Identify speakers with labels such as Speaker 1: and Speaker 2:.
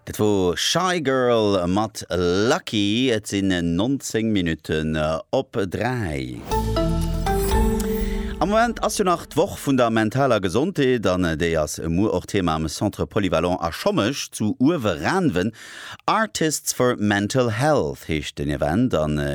Speaker 1: Et wo Shy Girl mat Lucky, et sinn 19 Minuten op 3. Am Moment ass jo nach d'woch vun der mentaler Gesundheit, dann déi ass Mo och Thema am Centre Polyvalent a Schommech zu Uwe Ranwen. Artists for Mental Health hecht den Event an